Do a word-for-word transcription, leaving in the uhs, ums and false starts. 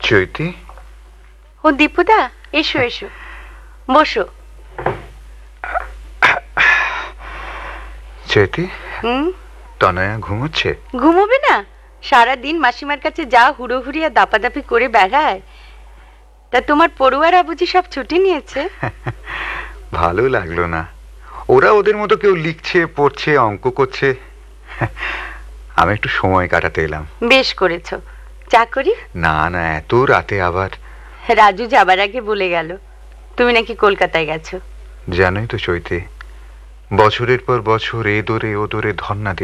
চৈতি, ও দীপুদা, এসো এসো, বসো। চৈতি, হুম, তনয়া ঘুমোচ্ছে? ঘুমোবে না? সারাদিন মাসিমার কাছে যা হুড়ো হুড়িয়া দাপাদাপি করে বেড়ায়। তা তোমার পড়ুয়ারা বুঝি সব ছুটি নিয়েছে? ভালো লাগলো না। ওরা ওদের মতো কেউ লিখছে, পড়ছে, অঙ্ক করছে, আমি একটু সময় কাটাতে এলাম। বেশ করেছো। চা করি? না না, এত রাতে আবার। রাজু যাবার আগে বলে গেল তুমি নাকি কলকাতায় গেছো। জানোই তো চৈতি, বছরের পর বছর এ দোরে ও দোরে ধর্ণা